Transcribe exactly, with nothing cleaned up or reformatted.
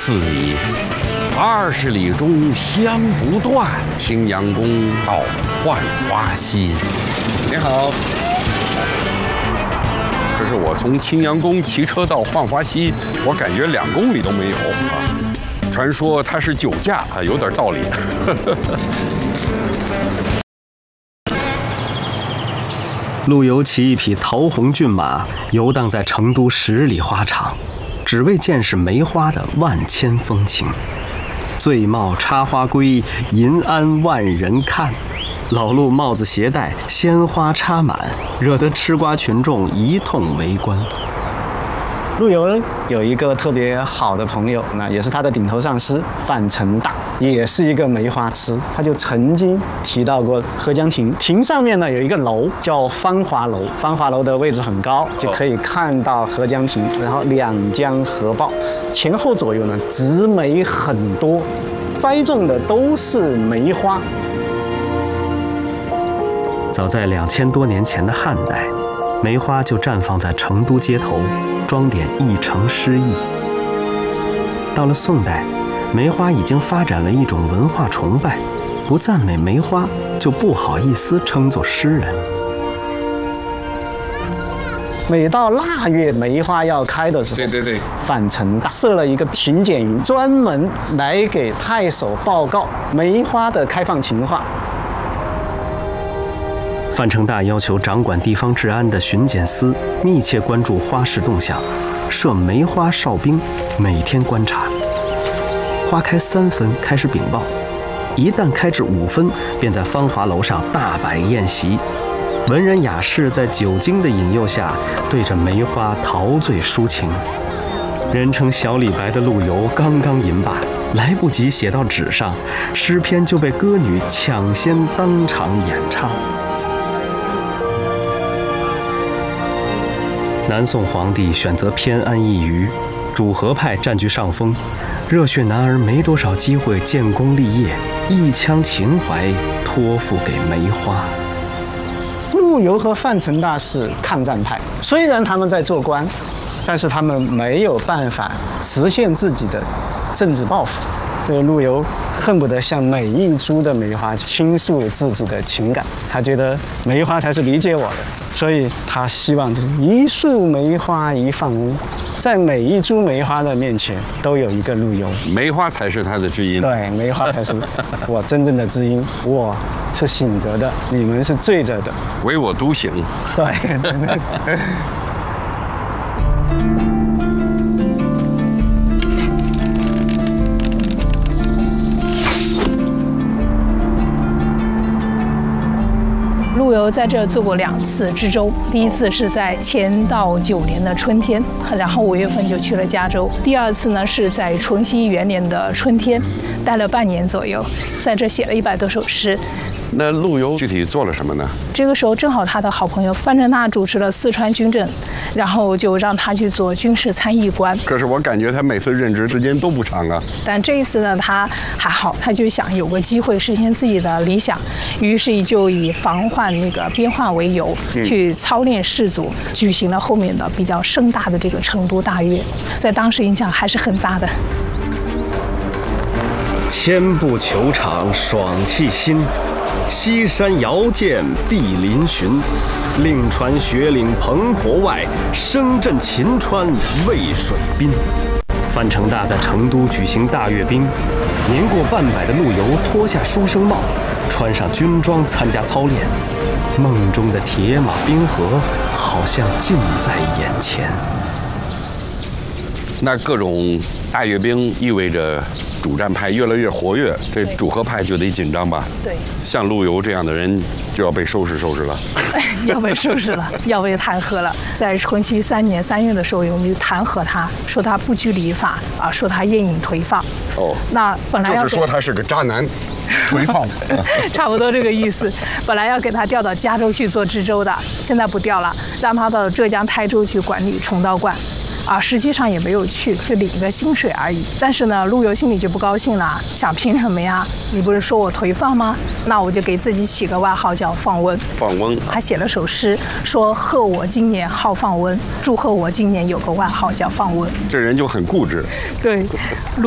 似你。二十里中香不断，青阳宫到浣花溪。你好。可是我从青阳宫骑车到浣花溪，我感觉两公里都没有啊。传说它是酒驾啊，有点道理。 陆游骑一匹桃红骏马，游荡在成都十里花场，只为见识梅花的万千风情。醉帽插花归，银鞍万人看。老陆帽子携带，鲜花插满，惹得吃瓜群众一通围观。 陆游有一个特别好的朋友，那也是他的顶头上司范成大，也是一个梅花痴。他就曾经提到过合江亭，亭上面呢有一个楼叫芳华楼，芳华楼的位置很高，就可以看到合江亭，然后两江合抱，前后左右呢植梅很多，栽种的都是梅花。 早在两千多年前的汉代，梅花就绽放在成都街头，装点一城诗意。到了宋代，梅花已经发展为一种文化崇拜，不赞美梅花就不好意思称作诗人。 每到腊月梅花要开的时候， 对对对， 范成大设了一个评检营，专门来给太守报告梅花的开放情况。 范成大要求掌管地方治安的巡检司密切关注花市动向，设梅花哨兵，每天观察。花开三分开始禀报，一旦开至五分，便在芳华楼上大摆宴席。文人雅士在酒精的引诱下，对着梅花陶醉抒情。人称小李白的陆游刚刚吟罢，来不及写到纸上，诗篇就被歌女抢先当场演唱。南宋皇帝选择偏安一隅，主和派占据上风，热血男儿没多少机会建功立业，一腔情怀托付给梅花。 陆游和范成大是抗战派，虽然他们在做官，但是他们没有办法实现自己的政治抱负。所以陆游恨不得向每一株的梅花倾诉自己的情感，他觉得梅花才是理解我的，所以他希望就是一树梅花一放翁，在每一株梅花的面前都有一个陆游， 梅花才是他的知音。 对，梅花才是我真正的知音，我是醒着的，你们是醉着的， 唯我独醒。 对。 陆游在这儿做过两次知州，第一次是在乾道九年的春天，然后五月份就去了加州。第二次呢是在淳熙元年的春天，待了半年左右，在这写了一百多首诗。 那陆游具体做了什么呢？ 这个时候正好他的好朋友范成大主持了四川军政，然后就让他去做军事参议官。 可是我感觉他每次任职时间都不长啊。 但这一次呢，他还好，他就想有个机会实现自己的理想，于是就以防患那个边患为由，去操练士卒，举行了后面的比较盛大的这个成都大阅，在当时影响还是很大的。 千步球场爽气新，西山遥见碧林寻。令传雪岭蓬勃外，声震秦川渭水滨。范成大在成都举行大阅兵，年过半百的陆游脱下书生帽，穿上军装参加操练。梦中的铁马冰河好像近在眼前。 那各种大阅兵意味着主战派越来越活跃，这主和派就得紧张吧？ 对， 像陆游这样的人就要被收拾收拾了， 要被收拾了，要被弹劾了。在淳熙三年三月的时候，有人就弹劾他，说他不拘礼法啊，说他宴饮颓放。 哦， 那本来要就是说他是个渣男，颓放， 差不多这个意思。本来要给他调到加州去做知州的，现在不调了，让他到浙江台州去管理崇道观。啊，实际上也没有去，就领一个薪水而已。但是呢，陆游心里就不高兴了，想凭什么呀？你不是说我颓放吗？那我就给自己起个外号叫放翁。 放翁， 还写了首诗，说贺我今年好放翁，祝贺我今年有个外号叫放翁。 这人就很固执。 对。